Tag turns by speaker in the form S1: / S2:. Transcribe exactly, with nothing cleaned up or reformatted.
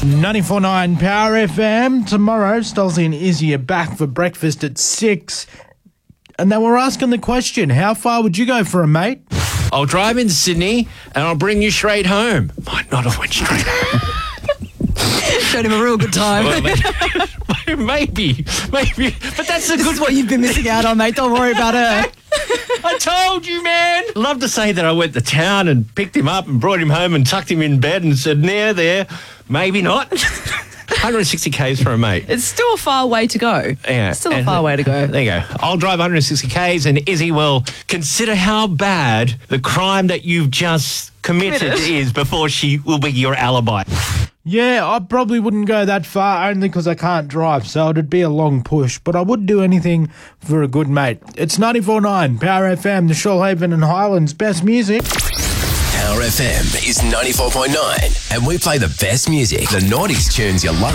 S1: ninety-four point nine Power F M. Tomorrow, Stolzy and Izzy are back for breakfast at six. And they were asking the question, how far would you go for a mate?
S2: I'll drive into Sydney and I'll bring you straight home. Might not have went straight home.
S3: Showed him a real good time.
S2: Well, maybe, maybe. But that's the
S3: This
S2: good
S3: is what you've been missing out on, mate. Don't worry about her.
S2: I told you, man. Love to say that I went to town and picked him up and brought him home and tucked him in bed and said, there, there, maybe not. one hundred sixty kays for a mate.
S3: It's still a far way to go.
S2: Yeah,
S3: Still a
S2: and
S3: far way to go.
S2: There you go. I'll drive one hundred sixty kays and Izzy will consider how bad the crime that you've just committed,
S3: Committed.
S2: is before she will be your alibi.
S1: Yeah, I probably wouldn't go that far only because I can't drive, so it'd be a long push. But I would do anything for a good mate. It's ninety-four point nine Power F M, the Shoalhaven and Highlands best music.
S4: Power F M is ninety-four point nine, and we play the best music, the noughties tunes you love.